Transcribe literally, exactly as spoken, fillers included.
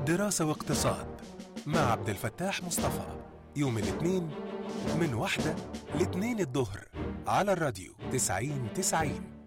دراسة واقتصاد مع عبد الفتاح مصطفى، يوم الاثنين من واحدة لاثنين الظهر على الراديو تسعين تسعين.